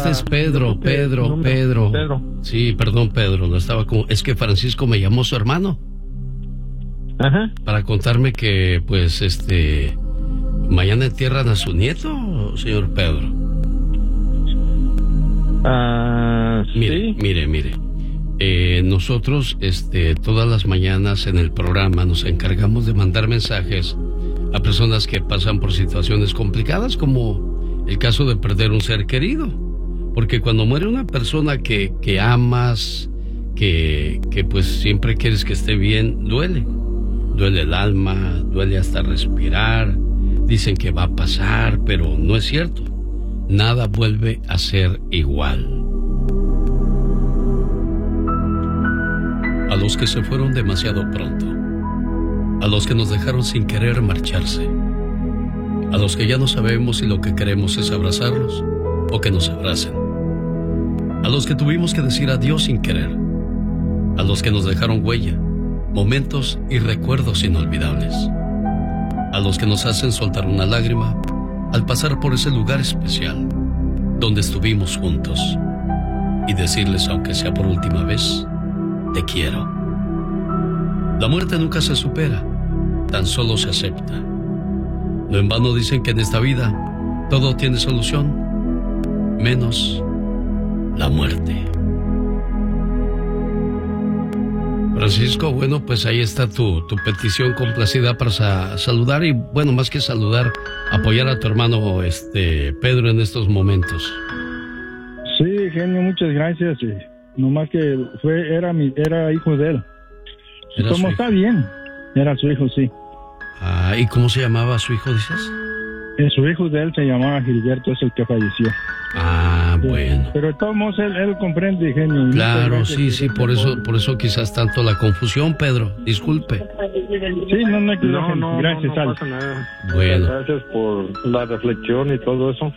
Este es Pedro. Sí, perdón, Pedro, no estaba como... Es que Francisco me llamó su hermano. Ajá. Para contarme que, pues, mañana entierran a su nieto, señor Pedro. Sí. Mire. Nosotros, todas las mañanas en el programa nos encargamos de mandar mensajes a personas que pasan por situaciones complicadas, como el caso de perder un ser querido. Porque cuando muere una persona que amas, que pues siempre quieres que esté bien, duele. Duele el alma, duele hasta respirar. Dicen que va a pasar, pero no es cierto. Nada vuelve a ser igual. A los que se fueron demasiado pronto, a los que nos dejaron sin querer marcharse, a los que ya no sabemos si lo que queremos es abrazarlos o que nos abracen, a los que tuvimos que decir adiós sin querer, a los que nos dejaron huella, momentos y recuerdos inolvidables, a los que nos hacen soltar una lágrima al pasar por ese lugar especial donde estuvimos juntos y decirles, aunque sea por última vez, te quiero. La muerte nunca se supera, tan solo se acepta. No en vano dicen que en esta vida todo tiene solución, menos la muerte. Francisco, bueno, pues ahí está tu petición complacida para saludar y, bueno, más que saludar, apoyar a tu hermano Pedro en estos momentos. Sí, genio, muchas gracias. Nomás que era hijo de él. Como está bien, era su hijo, sí. Ah, ¿y cómo se llamaba su hijo, dices? Su hijo de él se llamaba Gilberto, es el que falleció. Ah, bueno. Pero de todos modos él comprende, genio. Claro, sí, por eso quizás tanto la confusión, Pedro. Disculpe. Sí, no, gracias, no pasa nada. Bueno. Gracias por la reflexión y todo eso.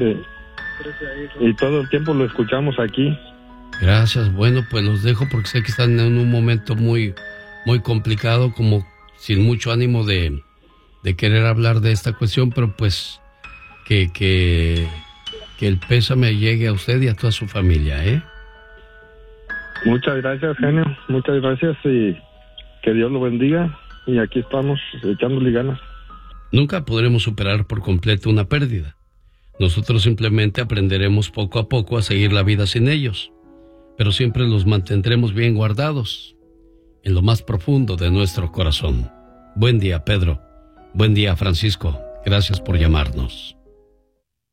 Y todo el tiempo lo escuchamos aquí. Gracias, bueno, pues los dejo porque sé que están en un momento muy, muy complicado, como sin mucho ánimo de querer hablar de esta cuestión, pero pues que el pésame llegue a usted y a toda su familia, ¿eh? Muchas gracias, genio, muchas gracias y que Dios lo bendiga y aquí estamos echándole ganas. Nunca podremos superar por completo una pérdida. Nosotros simplemente aprenderemos poco a poco a seguir la vida sin ellos, pero siempre los mantendremos bien guardados en lo más profundo de nuestro corazón. Buen día, Pedro. Buen día, Francisco. Gracias por llamarnos.